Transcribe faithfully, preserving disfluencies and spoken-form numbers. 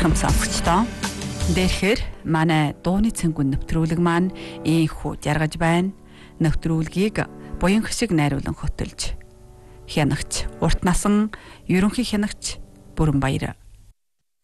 сайхан сонсогчдоо. Дээрхээр манай дууны цэнгүн нэвтрүүлэг маань ийхүү жаргаж байна. Нэвтрүүлгийг буян хшиг найруулан хөтөлж хянагч урт насан ерөнхий хянагч Бүрэн Баяр